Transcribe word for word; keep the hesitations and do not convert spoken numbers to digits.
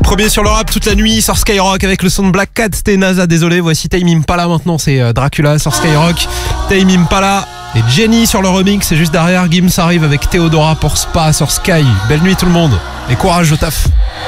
Premier sur le rap toute la nuit sur Skyrock avec le son de Black Cat. C'était NASA, désolé. Voici Tame Impala maintenant, c'est Dracula sur Skyrock. Tame Impala et Jenny sur le remix. Et juste derrière, Gims arrive avec Theodora pour Spa sur Sky. Belle nuit tout le monde et courage au taf.